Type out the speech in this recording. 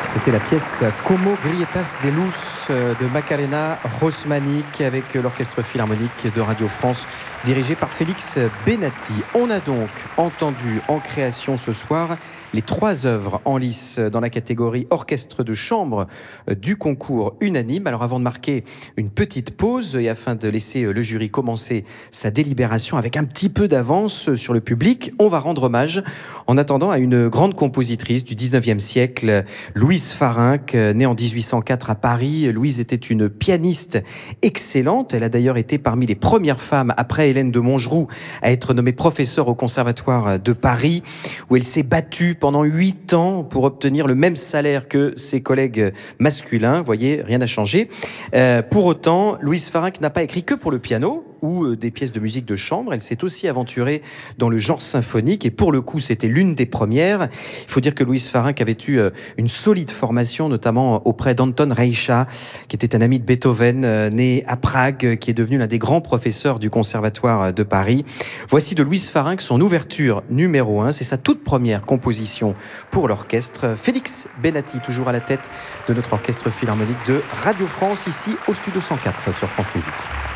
C'était la pièce Como Grietas de Luz de Macarena Rosmanic avec l'Orchestre Philharmonique de Radio France dirigé par Félix Benatti. On a donc entendu en création ce soir les 3 œuvres en lice dans la catégorie orchestre de chambre du concours unanime. Alors avant de marquer une petite pause et afin de laisser le jury commencer sa délibération avec un petit peu d'avance sur le public, on va rendre hommage en attendant à une grande compositrice du 19e siècle, Louise Farinck, née en 1804 à Paris. Louise était une pianiste excellente. Elle a d'ailleurs été parmi les premières femmes, après Hélène de Montgeroux, à être nommée professeure au Conservatoire de Paris, où elle s'est battue pendant 8 ans pour obtenir le même salaire que ses collègues masculins. Vous voyez, rien n'a changé. Pour autant, Louise Farinck n'a pas écrit que pour le piano ou des pièces de musique de chambre. Elle s'est aussi aventurée dans le genre symphonique et pour le coup, c'était l'une des premières. Il faut dire que Louise Farinck avait eu une solide formation, notamment auprès d'Anton Reicha, qui était un ami de Beethoven, né à Prague, qui est devenu l'un des grands professeurs du Conservatoire de Paris. Voici de Louise Farinck son ouverture numéro 1. C'est sa toute première composition pour l'orchestre. Félix Benatti, toujours à la tête de notre orchestre philharmonique de Radio France, ici au Studio 104 sur France Musique.